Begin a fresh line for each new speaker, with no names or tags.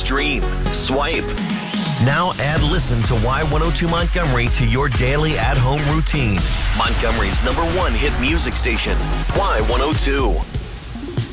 stream, swipe. Now add Listen to Y102 Montgomery to your daily at-home routine. Montgomery's #1 hit music station, Y102.